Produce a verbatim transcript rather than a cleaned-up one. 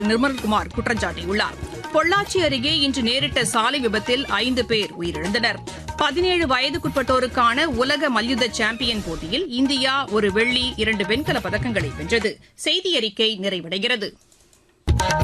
நிர்மல்குமார் குற்றம் சாட்டியுள்ளார். பொள்ளாச்சி அருகே இன்று நேரிட்ட சாலை விபத்தில் ஐந்து பேர் உயிரிழந்தனர். பதினேழு வயதுக்குட்பட்டோருக்கான உலக மல்யுத்த சாம்பியன் போட்டியில் இந்தியா ஒரு வெள்ளி இரண்டு வெண்கலப் பதக்கங்களை வென்றது. செய்தி அறிக்கை நிறைவடைகிறது.